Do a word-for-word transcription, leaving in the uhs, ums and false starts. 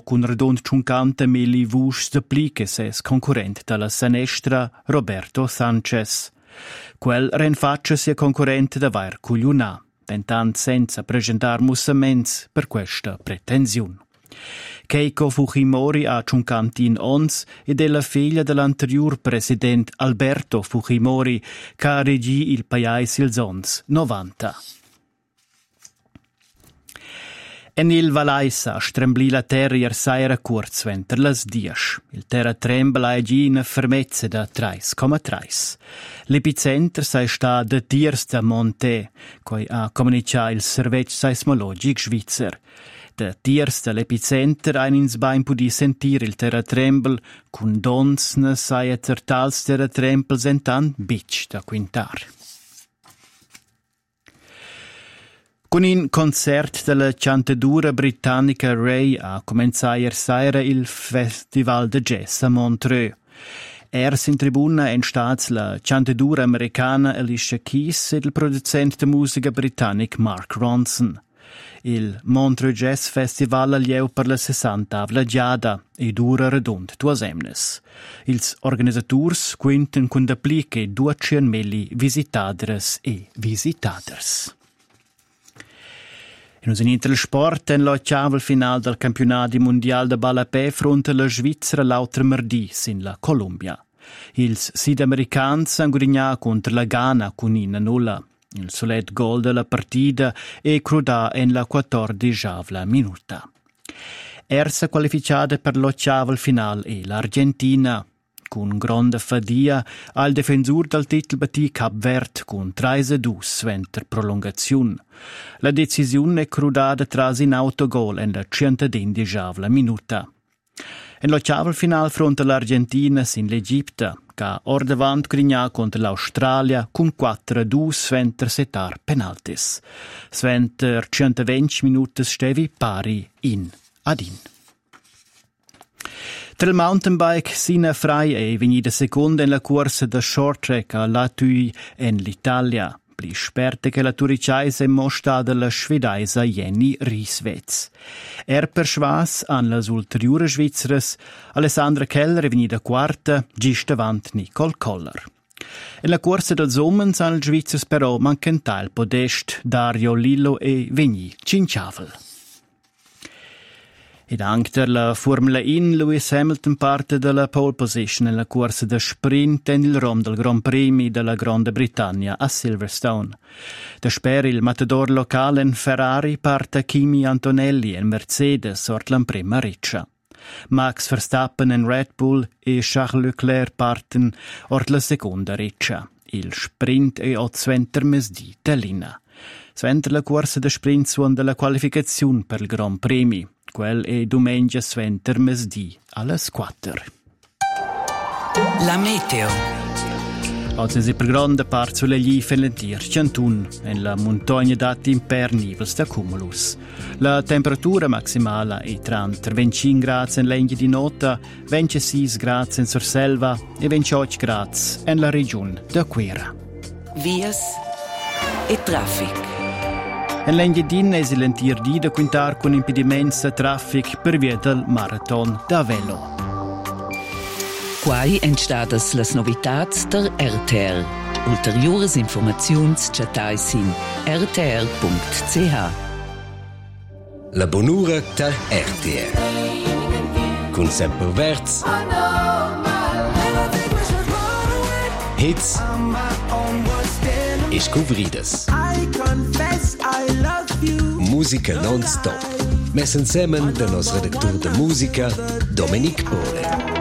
cun redond cinquanta mili vusch de pliche ses concurrent dalla Sanestra Roberto Sanchez. Quel renfaccia sia concorrente da vair cugliunà, tentant senza presentar mussaments per questa pretensiun. Keiko Fujimori ha cinquantin ons e della figlia dell'anterior president Alberto Fujimori che regì il paese ils ons novanta. En il Valaisa strembli la terra ier saira curz venter las dies. Il terra trembla e gi una fermezza da tre virgola tre. L'epicenter sai sta de tiers da Monte, coi ha comunicato il Servizio Seismologic Svizzer. De tiers dall'epicenter ein ins bain pudi sentir il terra trembel, cun dons ne sai tertals terra trembel sentan bitch da quintar. Con un concert della cantadura britannica Ray a cominciare ieri sera il Festival de Jazz a Montreux. Ers in tribuna en stats la cantadura americana Alicia Keys e il producente de musica britannic Mark Ronson. Il Montreux Jazz Festival alleu per la sessantavla giada e dura redond duas emnes. Ils organisaturs quinten con dappliche duecento visitadres e visitaders. In usinita il sport en l'ottavel final del campionato mondiale de ballapè fronte alla Svizzera l'altra mardi sin la Colombia. Ils sudamericans han guadagnato contro la Ghana con una nulla. Il solet gol della partita è crudà en la quattordicesima minuta. Ersa qualificata per l'ottavel final è l'Argentina. Con grande fadia al difensor del titolo batì Cap Verde con tre a due venter prolongazione. La decisione è crudata tras in autogol en la centodicesima minuta. En l'ottavel final fronte all'Argentina sin l'Egipta, che or davant grignà contro l'Australia con quattro a due venter setar penaltis. Sventer centoventi minuti stevi pari in ad in. Tra il mountainbike Sina Frei è venuta seconda in la corsa da short track a Latui in l'Italia. Pli sperte che la turiciaise è mostrata la svedesa Jenny Rieswetz. Er perschwas an las ulteriore svizzeres, Alessandra Keller è venuta quarta, gist davant Nicole Koller. In la corsa dels omens an il svizzers però mancanta il podest Dario Lillo e Vigny Cinciavel. Ed anche la Formula uno, Lewis Hamilton parte dalla pole position nella corsa da sprint in il rom del Grand Prix della Grande Britannia a Silverstone. Da sper il matador locale in Ferrari parte Kimi Antonelli in Mercedes ort la prima riccia. Max Verstappen in Red Bull e Charles Leclerc parten ort la seconda riccia. Il sprint è o sventer mesdì dell'ina. Sventer la corsa da sprint suon della qualificazione per il Grand Prix. Quel è domenica sventer mesdì alle quattro. La meteo. Oggi si per grande parte sulle gli felentir centun en la montagna dati in per nivels da cumulus. La temperatura maximale è tra venticinque gradi in legna di nota, ventisei gradi in Surselva e ventotto gradi in la regione da Quera. Vias e traffic. En l'Engadin è lentir di da quintar con impediments a traffic per via del marathon da velo. Quai entstadas las novitats der R T R. Ulteriores informaziuns chatais in r t r punct c h. La bonura der R T R. Con Semper Verz. Hits. E scuvridas. Musica non-stop. Mess insieme da nos redactor de musica, Dominic Pole.